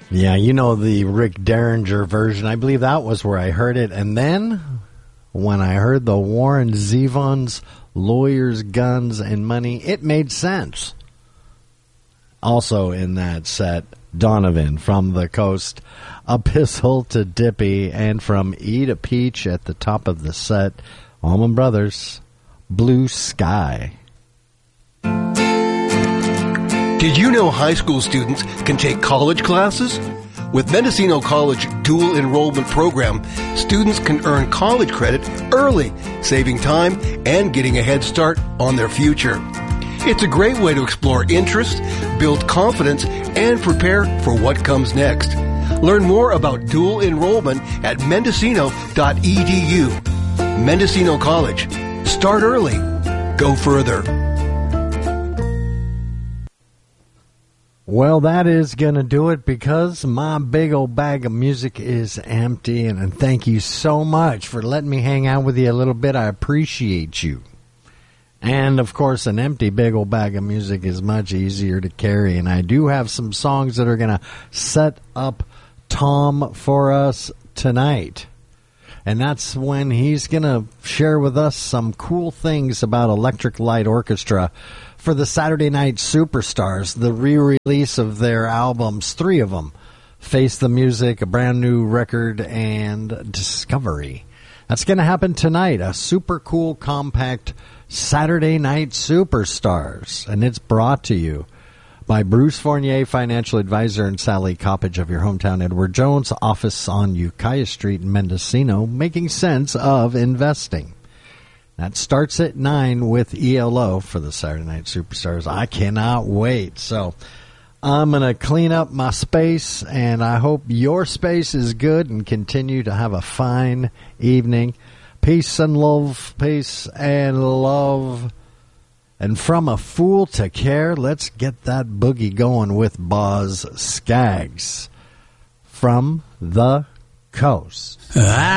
Yeah, you know the Rick Derringer version. I believe that was where I heard it. And then when I heard the Warren Zevon's Lawyers, Guns, and Money, it made sense. Also in that set, Donovan from the Coast, Epistle to Dippy, and from E to Peach at the top of the set, Allman Brothers, Blue Sky. Did you know high school students can take college classes? With Mendocino College Dual Enrollment Program, students can earn college credit early, saving time and getting a head start on their future. It's a great way to explore interests, build confidence, and prepare for what comes next. Learn more about dual enrollment at mendocino.edu. Mendocino College. Start early. Go further. Well, that is going to do it because my big old bag of music is empty. And thank you so much for letting me hang out with you a little bit. I appreciate you. And, of course, an empty big old bag of music is much easier to carry. And I do have some songs that are going to set up Tom for us tonight. And that's when he's going to share with us some cool things about Electric Light Orchestra for the Saturday Night Superstars, the re-release of their albums, 3 of them, Face the Music, a brand new record, and Discovery. That's going to happen tonight, a super cool, compact Saturday Night Superstars, and it's brought to you by Bruce Fournier, financial advisor, and Sally Coppage of your hometown Edward Jones office on Ukiah Street in Mendocino, making sense of investing. That starts at 9 with ELO for the Saturday Night Superstars. I cannot wait. So I'm going to clean up my space, and I hope your space is good and continue to have a fine evening. Peace and love, peace and love. And from a fool to care, let's get that boogie going with Boz Scaggs from the Coast.